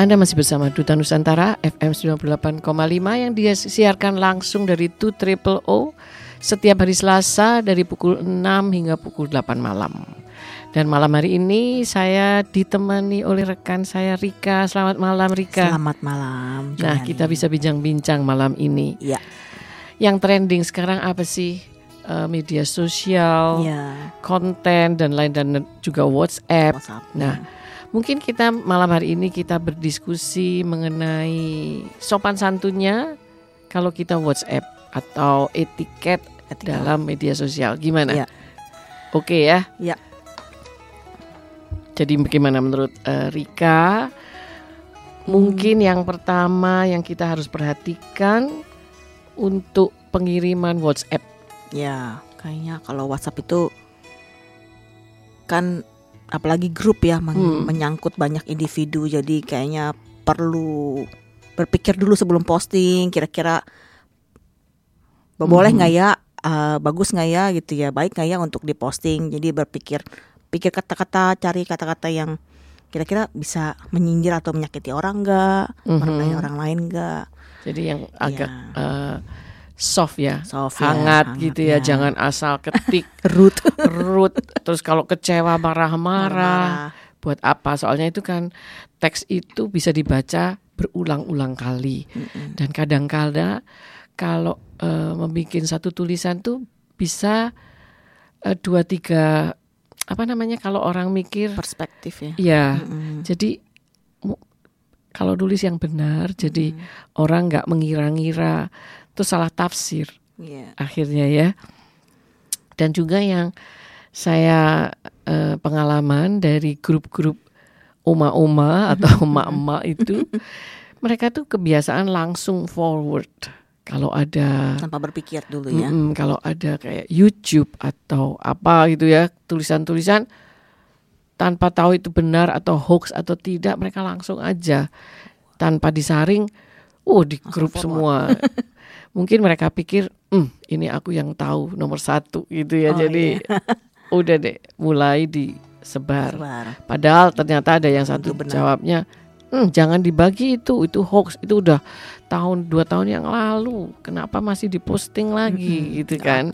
Anda masih bersama Duta Nusantara FM 98,5 yang disiarkan langsung dari 2OOO setiap hari Selasa dari pukul 6 hingga pukul 8 malam. Dan malam hari ini saya ditemani oleh rekan saya Rika. Selamat malam Rika. Selamat malam. Nah, kita bisa bincang-bincang malam ini. Ya. Yang trending sekarang apa sih? Media sosial, konten dan lain, dan juga WhatsApp. Nah, mungkin kita malam hari ini kita berdiskusi mengenai sopan santunnya kalau kita WhatsApp atau etiket dalam media sosial. Gimana? Ya. Oke ya? Ya. Jadi bagaimana menurut Rika? Mungkin yang pertama yang kita harus perhatikan untuk pengiriman WhatsApp. Ya, kayaknya kalau WhatsApp itu kan apalagi grup ya menyangkut banyak individu, jadi kayaknya perlu berpikir dulu sebelum posting, kira-kira boleh nggak ya, bagus nggak ya gitu ya, baik nggak ya untuk diposting. Jadi pikir kata-kata, cari kata-kata yang kira-kira bisa menyindir atau menyakiti orang nggak, merendahi orang lain nggak. Jadi yang agak soft ya, hangat gitu ya, jangan asal ketik root. Terus kalau kecewa marah-marah. Buat apa? Soalnya itu kan teks itu bisa dibaca berulang-ulang kali. Dan kadang-kala kalau membuat satu tulisan tuh bisa 2-3 kalau orang mikir perspektif ya. Iya. Jadi kalau tulis yang benar, jadi orang nggak mengira-ngira, itu salah tafsir akhirnya ya. Dan juga yang saya pengalaman dari grup-grup oma-oma atau emak-emak itu, mereka tuh kebiasaan langsung forward kalau ada, tanpa berpikir dulu ya. Kalau ada kayak YouTube atau apa gitu ya, tulisan-tulisan tanpa tahu itu benar atau hoax atau tidak, mereka langsung aja tanpa disaring, di grup semua. Mungkin mereka pikir, ini aku yang tahu nomor 1 gitu ya. Jadi udah deh mulai disebar. Padahal ternyata ada yang satu jawabnya, jangan dibagi itu hoax, itu udah 2 tahun yang lalu. Kenapa masih diposting lagi gitu kan?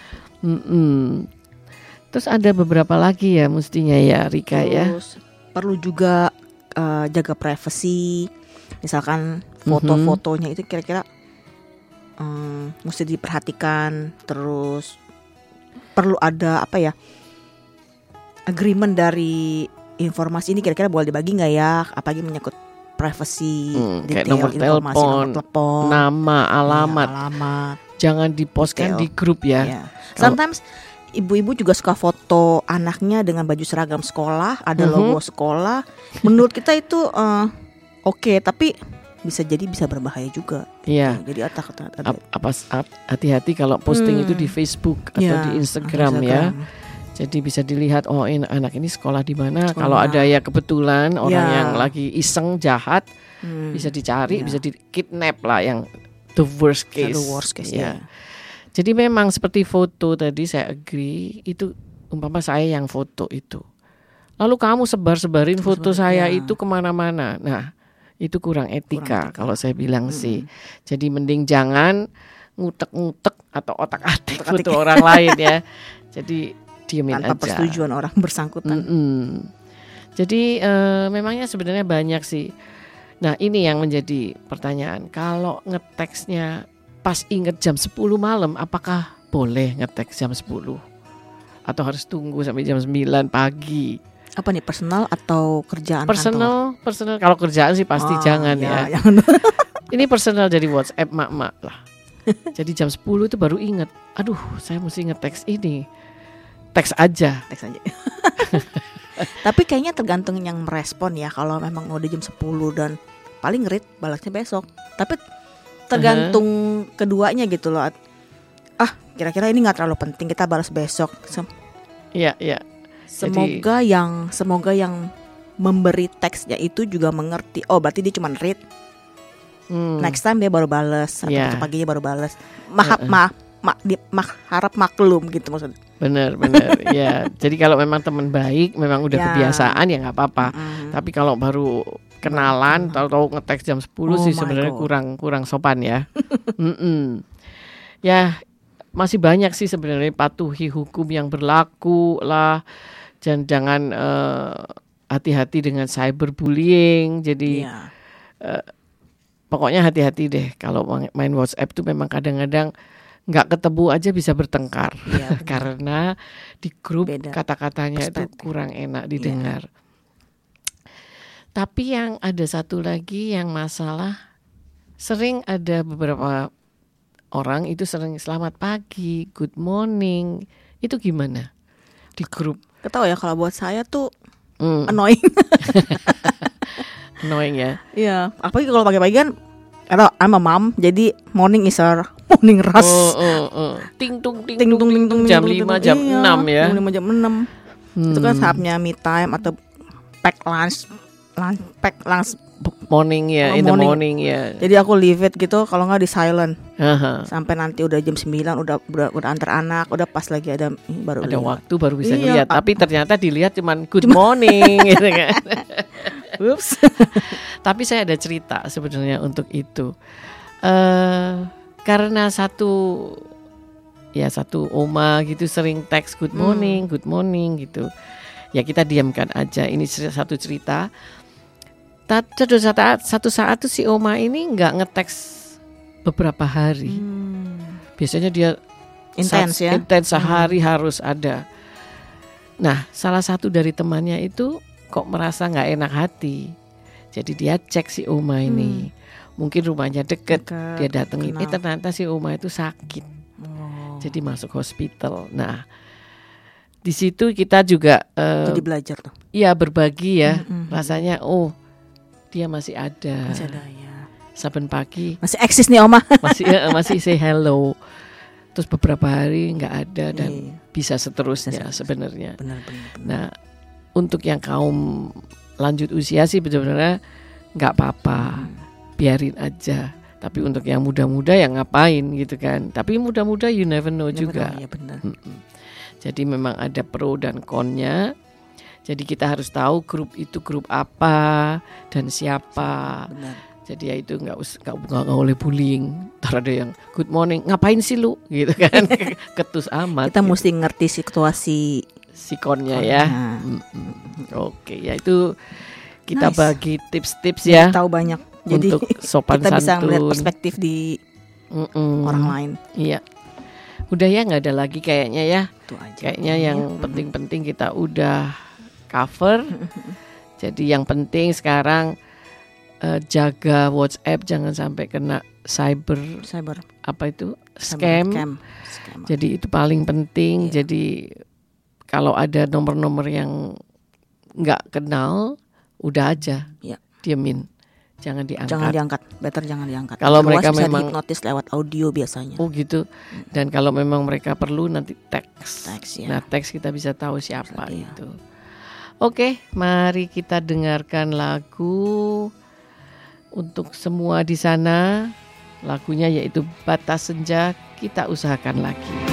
Terus ada beberapa lagi ya mestinya ya Rika. Terus, ya. Perlu juga jaga privasi. Misalkan foto-fotonya itu kira-kira mesti diperhatikan. Terus perlu ada agreement dari informasi ini, kira-kira boleh dibagi nggak ya, apalagi menyangkut privacy, kayak nomor telepon, nama, alamat. Jangan dipostkan di grup ya. Sometimes ibu-ibu juga suka foto anaknya dengan baju seragam sekolah, ada logo sekolah. Menurut kita itu oke, tapi bisa berbahaya juga. Iya. Jadi hati-hati kalau posting itu di Facebook atau di Instagram ya. Jadi bisa dilihat, ini anak ini sekolah di mana. Kalau ada ya kebetulan orang yang lagi iseng jahat, bisa dicari, bisa di kidnap lah, yang the worst case. Ya. Jadi memang seperti foto tadi, saya agree, itu umpama saya yang foto itu, lalu kamu sebarin foto saya itu kemana-mana. Nah, itu kurang etika kalau saya bilang sih. Jadi mending jangan ngutek-ngutek atau otak-atik foto orang lain ya. Jadi diemin tanpa aja. Persetujuan orang bersangkutan. Jadi memangnya sebenarnya banyak sih. Nah, ini yang menjadi pertanyaan. Kalau ngeteksnya pas inget jam 10 malam, apakah boleh ngeteks jam 10? Atau harus tunggu sampai jam 9 pagi? Apa nih, personal atau kerjaan kantor? Personal. Kalau kerjaan sih pasti jangan ya. Ini personal, jadi WhatsApp mak-mak lah. Jadi jam 10 itu baru ingat, aduh saya mesti ngeteks ini. Teks aja. Tapi kayaknya tergantung yang merespon ya. Kalau memang udah jam 10 dan paling read balasnya besok. Tapi tergantung keduanya gitu loh. Kira-kira ini gak terlalu penting, kita balas besok. Iya. Semoga yang memberi teksnya itu juga mengerti. Berarti dia cuma read. Next time dia baru balas, atau paginya baru balas. Maaf, harap maklum gitu maksudnya. Benar ya. Jadi kalau memang teman baik, memang udah kebiasaan ya nggak apa-apa. Tapi kalau baru kenalan, tahu-tahu ngeteks jam 10 sih sebenarnya kurang sopan ya. Ya masih banyak sih sebenarnya, patuhi hukum yang berlaku lah, dan jangan hati-hati dengan cyberbullying. Jadi pokoknya hati-hati deh kalau main WhatsApp tuh. Memang kadang-kadang nggak ketemu aja bisa bertengkar karena di grup kata-katanya itu kurang enak didengar. Tapi yang ada satu lagi yang masalah, sering ada beberapa orang itu sering selamat pagi, good morning. Itu gimana di grup? Ketahu ya, kalau buat saya tuh annoying. Annoying ya? Iya, apalagi kalau pagi-pagi kan, atau I'm a mom, jadi morning is our morning rush. Ting tung jam 5 jam 6 ya. Jam 5 jam 6. Itu kan saatnya me time atau pack lunch morning ya, in the morning ya. Jadi aku leave it gitu, kalau nggak di silent. Sampai nanti udah jam 9 udah antar anak, udah pas lagi ada baru ada lihat. Waktu baru bisa lihat, tapi ternyata dilihat cuman good morning gitu kan. Ups. Tapi saya ada cerita sebenarnya untuk itu. Karena satu oma gitu sering teks good morning gitu. Ya kita diamkan aja. Ini satu cerita. Satu saat tuh si oma ini nggak ngeteks beberapa hari. Biasanya dia intens sehari harus ada. Nah, salah satu dari temannya itu kok merasa nggak enak hati. Jadi dia cek si oma ini. Mungkin rumahnya deket, dia datengin. Ternyata si oma itu sakit. Jadi masuk hospital. Nah, di situ kita juga jadi belajar tuh. Iya, berbagi ya. Rasanya dia masih ada ya. Saben pagi masih eksis nih oma. masih say hello. Terus beberapa hari nggak ada dan bisa seterusnya sebenarnya. Benar. Nah, untuk yang kaum lanjut usia sih sebenarnya nggak apa-apa, biarin aja. Tapi untuk yang muda-muda ya ngapain gitu kan. Tapi muda-muda you never know juga. Ya, benar. Jadi memang ada pro dan konnya. Jadi kita harus tahu grup itu grup apa dan siapa. Benar. Jadi ya itu nggak boleh bullying. Ntar ada yang good morning, ngapain sih lu gitu kan. Ketus amat. Kita mesti ngerti situasi sikonnya ya. Oke, ya itu kita bagi tips-tips ya. Tahu banyak. Jadi untuk sopan kita santun. Bisa melihat perspektif di orang lain. Iya. Udah ya, nggak ada lagi kayaknya ya. Itu aja. Kayaknya yang penting-penting kita udah cover. Jadi yang penting sekarang jaga WhatsApp, jangan sampai kena cyber apa itu scam. Jadi itu paling penting. Jadi kalau ada nomor-nomor yang nggak kenal, udah aja diemin, jangan diangkat. Better jangan diangkat. Kalau mereka bisa memang hipnotis lewat audio biasanya. Oh gitu. Dan kalau memang mereka perlu nanti teks ya. Nah, teks kita bisa tahu siapa itu. Oke, mari kita dengarkan lagu untuk semua di sana. Lagunya yaitu Batas Senja, Kita Usahakan Lagi.